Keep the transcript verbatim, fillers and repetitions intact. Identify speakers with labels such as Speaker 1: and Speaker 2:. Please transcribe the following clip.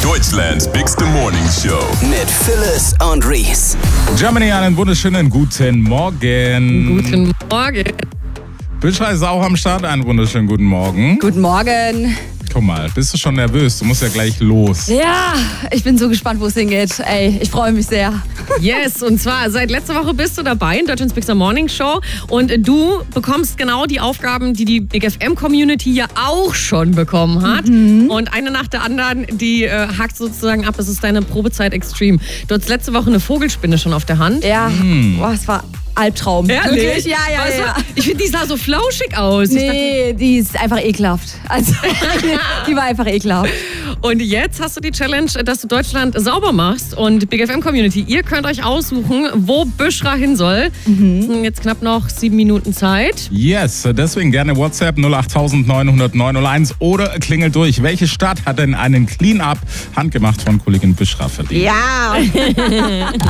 Speaker 1: Deutschlands bigste Morning Show.
Speaker 2: Mit Phyllis und Reese.
Speaker 3: Germany, einen wunderschönen guten Morgen.
Speaker 4: Guten Morgen.
Speaker 3: Büschra ist auch am Start. Einen wunderschönen guten Morgen.
Speaker 4: Guten Morgen.
Speaker 3: Guck mal, bist du schon nervös? Du musst ja gleich los.
Speaker 4: Ja, ich bin so gespannt, wo es hingeht. Ey, ich freue mich sehr.
Speaker 5: Yes, und zwar seit letzter Woche bist du dabei in Deutschlands bigster Morning Show und du bekommst genau die Aufgaben, die die Big F M-Community ja auch schon bekommen hat. Mhm. Und eine nach der anderen, die äh, hakt sozusagen ab. Es ist deine Probezeit Extreme. Du hattest letzte Woche eine Vogelspinne schon auf der Hand.
Speaker 4: Ja, mhm. Boah, es war Albtraum.
Speaker 5: Ehrlich?
Speaker 4: Wirklich? Ja, ja,
Speaker 5: weißt
Speaker 4: ja.
Speaker 5: Du, ich finde, die sah so flauschig aus.
Speaker 4: Nee, die ist einfach ekelhaft. Also, die war einfach ekelhaft.
Speaker 5: Und jetzt hast du die Challenge, dass du Deutschland sauber machst. Und Big F M-Community, ihr könnt euch aussuchen, wo Büschra hin soll. Mhm. Jetzt knapp noch sieben Minuten Zeit.
Speaker 3: Yes, deswegen gerne WhatsApp null acht neun null null neun null eins oder klingelt durch. Welche Stadt hat denn einen Clean-Up handgemacht von Kollegin Büschra verdient?
Speaker 4: Ja.